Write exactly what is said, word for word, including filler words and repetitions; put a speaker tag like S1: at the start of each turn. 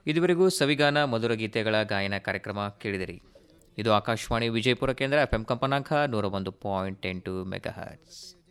S1: ಇದುವರೆಗೂ ಸವಿಗಾನ ಮಧುರ ಗೀತೆಗಳ ಗಾಯನ ಕಾರ್ಯಕ್ರಮ ಕೇಳಿದಿರಿ. ಇದು ಆಕಾಶವಾಣಿ ವಿಜಯಪುರ ಕೇಂದ್ರ ಎಫ್ ಎಂ ಕಂಪನಾಂಕ ನೂರ ಒಂದು ಪಾಯಿಂಟ್ ಎಂಟು ಮೆಗಾ ಹರ್ಟ್ಸ್.